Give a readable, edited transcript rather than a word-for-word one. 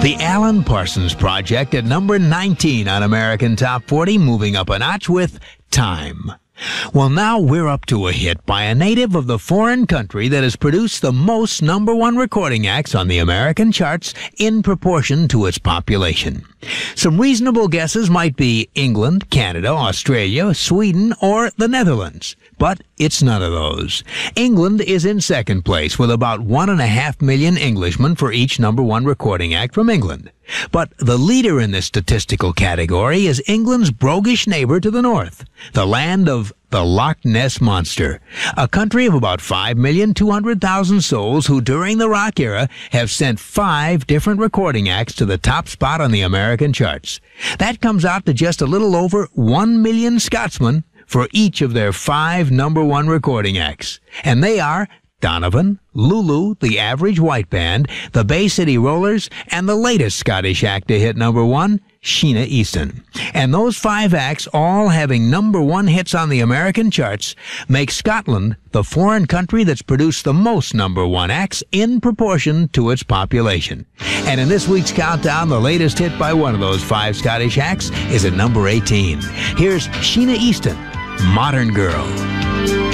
The Alan Parsons Project at number 19 on American Top 40, moving up a notch with Time. Well, now we're up to a hit by a native of the foreign country that has produced the most number one recording acts on the American charts in proportion to its population. Some reasonable guesses might be England, Canada, Australia, Sweden, or the Netherlands. But it's none of those. England is in second place with about 1.5 million Englishmen for each number one recording act from England. But the leader in this statistical category is England's roguish neighbor to the north, the land of the Loch Ness Monster, a country of about 5,200,000 souls who during the rock era have sent 5 different recording acts to the top spot on the American charts. That comes out to just a little over 1 million Scotsmen for each of their 5 number one recording acts. And they are Donovan, Lulu, the Average White Band, the Bay City Rollers, and the latest Scottish act to hit number one, Sheena Easton. And those 5 acts, all having number one hits on the American charts, make Scotland the foreign country that's produced the most number one acts in proportion to its population. And in this week's countdown, the latest hit by one of those 5 Scottish acts is at number 18. Here's Sheena Easton, Modern Girl.